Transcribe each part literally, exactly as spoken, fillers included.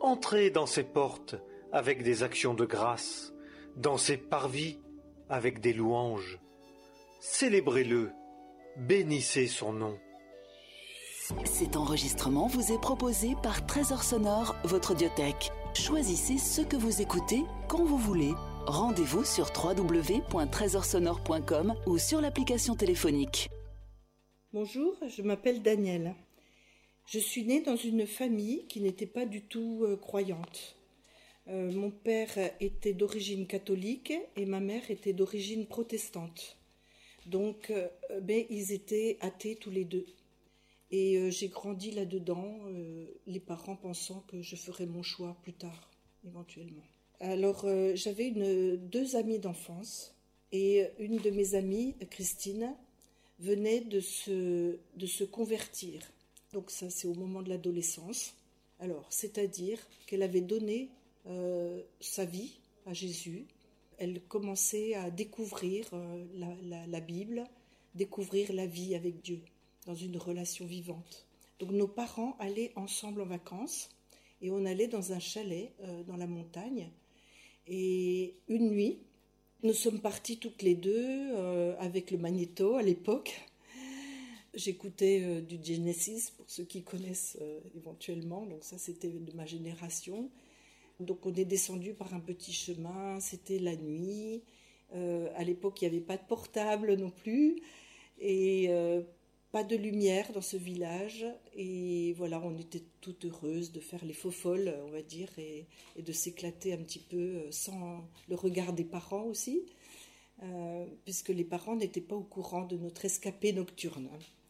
Entrez dans ses portes avec des actions de grâce, dans ses parvis avec des louanges. Célébrez-le, bénissez son nom. Cet enregistrement vous est proposé par Trésor Sonore, votre audiothèque. Choisissez ce que vous écoutez quand vous voulez. Rendez-vous sur w w w point trésor sonore point com ou sur l'application téléphonique. Bonjour, je m'appelle Danielle. Je suis née dans une famille qui n'était pas du tout euh, croyante. Euh, mon père était d'origine catholique et ma mère était d'origine protestante. Donc, euh, ben, ils étaient athées tous les deux. Et euh, j'ai grandi là-dedans, euh, les parents pensant que je ferais mon choix plus tard, éventuellement. Alors, euh, j'avais une, deux amies d'enfance, et une de mes amies, Christine, venait de se, de se convertir. Donc ça, c'est au moment de l'adolescence. Alors, c'est-à-dire qu'elle avait donné euh, sa vie à Jésus. Elle commençait à découvrir euh, la, la, la Bible, découvrir la vie avec Dieu, dans une relation vivante. Donc nos parents allaient ensemble en vacances et on allait dans un chalet euh, dans la montagne. Et une nuit, nous sommes partis toutes les deux euh, avec le magnéto à l'époque. J'écoutais euh, du Genesis pour ceux qui connaissent euh, éventuellement, donc ça c'était de ma génération. Donc on est descendu par un petit chemin, c'était la nuit. Euh, à l'époque il n'y avait pas de portable non plus et euh, pas de lumière dans ce village, et voilà, on était toutes heureuses de faire les faux folles, on va dire, et, et de s'éclater un petit peu sans le regard des parents aussi, euh, puisque les parents n'étaient pas au courant de notre escapée nocturne.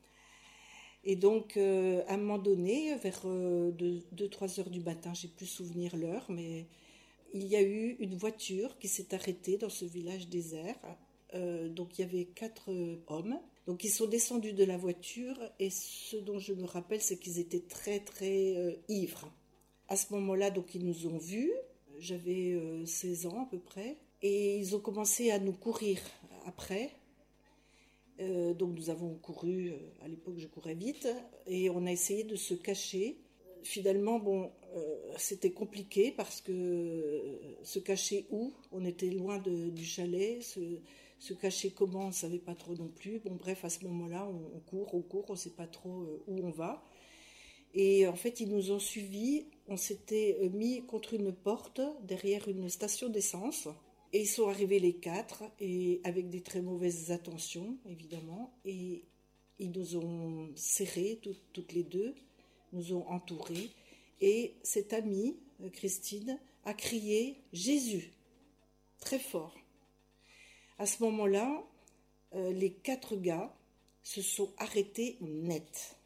Et donc, euh, à un moment donné, vers euh, deux trois heures du matin, j'ai plus souvenir l'heure, mais il y a eu une voiture qui s'est arrêtée dans ce village désert. Euh, donc il y avait quatre euh, hommes. Donc ils sont descendus de la voiture et ce dont je me rappelle, c'est qu'ils étaient très très euh, ivres. À ce moment-là, donc ils nous ont vus. J'avais euh, seize ans à peu près et ils ont commencé à nous courir après. Euh, donc nous avons couru, euh, à l'époque je courais vite et on a essayé de se cacher. Finalement, bon, euh, c'était compliqué parce que euh, se cacher où ? On était loin de, du chalet, se, se cacher comment, on ne savait pas trop non plus. Bon, bref, à ce moment-là, on, on court, on court, on ne sait pas trop euh, où on va. Et en fait, ils nous ont suivis, on s'était mis contre une porte derrière une station d'essence. Et ils sont arrivés les quatre, et avec des très mauvaises intentions, évidemment. Et ils nous ont serrés, tout, toutes les deux, nous ont entourés, et cette amie, Christine, a crié « Jésus !» très fort. À ce moment-là, euh, les quatre gars se sont arrêtés net.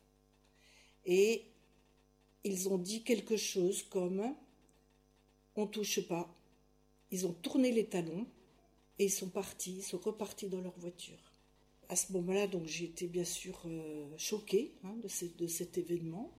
Et ils ont dit quelque chose comme « On touche pas ». Ils ont tourné les talons et ils sont partis, ils sont repartis dans leur voiture. À ce moment-là, donc, j'ai été bien sûr euh, choquée hein, de, ce, de cet événement.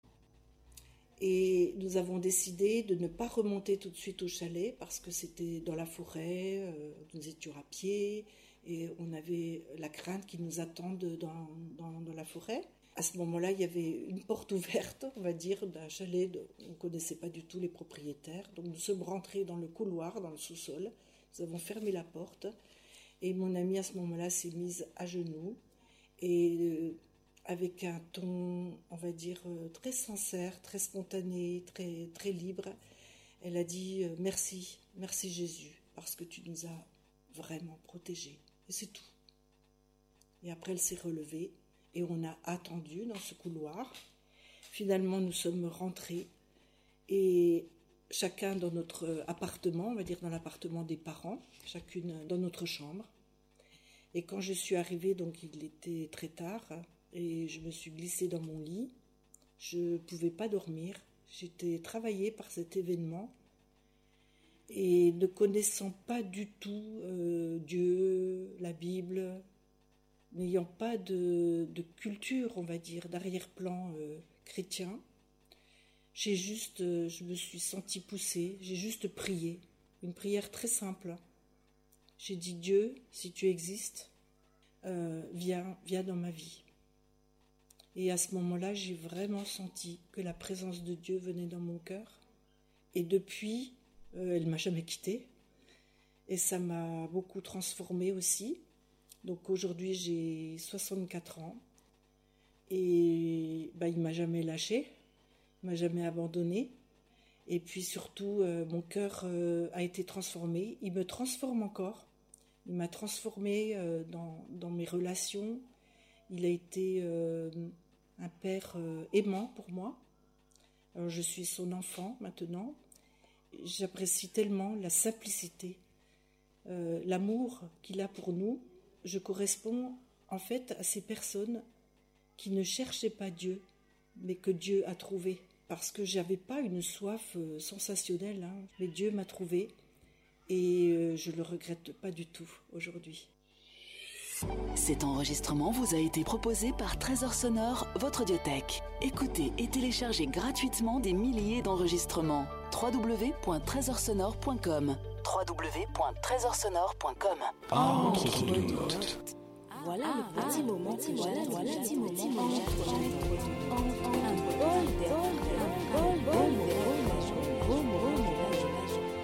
Et nous avons décidé de ne pas remonter tout de suite au chalet parce que c'était dans la forêt, euh, nous étions à pied et on avait la crainte qu'ils nous attendent dans, dans, dans la forêt. À ce moment-là, il y avait une porte ouverte, on va dire, d'un chalet. De, on ne connaissait pas du tout les propriétaires. Donc nous sommes rentrés dans le couloir, dans le sous-sol. Nous avons fermé la porte et mon amie à ce moment-là s'est mise à genoux et euh, avec un ton, on va dire, très sincère, très spontané, très, très libre. Elle a dit « Merci, merci Jésus, parce que tu nous as vraiment protégés. » Et c'est tout. Et après, elle s'est relevée et on a attendu dans ce couloir. Finalement, nous sommes rentrés et chacun dans notre appartement, on va dire dans l'appartement des parents, chacune dans notre chambre. Et quand je suis arrivée, donc il était très tard, et je me suis glissée dans mon lit. Je ne pouvais pas dormir. J'étais travaillée par cet événement. Et ne connaissant pas du tout euh, Dieu, la Bible, n'ayant pas de, de culture, on va dire, d'arrière-plan euh, chrétien, j'ai juste, euh, je me suis sentie poussée, j'ai juste prié. Une prière très simple. J'ai dit « Dieu, si tu existes, euh, viens, viens dans ma vie ». Et à ce moment-là, j'ai vraiment senti que la présence de Dieu venait dans mon cœur Et depuis, euh, elle ne m'a jamais quittée. Et ça m'a beaucoup transformée aussi. Donc aujourd'hui, j'ai soixante-quatre ans. Et bah, il ne m'a jamais lâchée, il ne m'a jamais abandonnée. Et puis surtout, euh, mon cœur euh, a été transformé. Il me transforme encore. Il m'a transformée euh, dans, dans mes relations. Il a été euh, un père euh, aimant pour moi. Alors, je suis son enfant maintenant. J'apprécie tellement la simplicité, euh, l'amour qu'il a pour nous. Je corresponds en fait à ces personnes qui ne cherchaient pas Dieu, mais que Dieu a trouvé. Parce que j'avais pas une soif euh, sensationnelle, hein, mais Dieu m'a trouvé et euh, je le regrette pas du tout aujourd'hui. Cet enregistrement vous a été proposé par Trésor Sonore, votre audiothèque. Écoutez et téléchargez gratuitement des milliers d'enregistrements. w w w point trésor sonore point com w w w point trésor sonore point com. Entre deux notes. Voilà le petit moment, voilà le petit moment.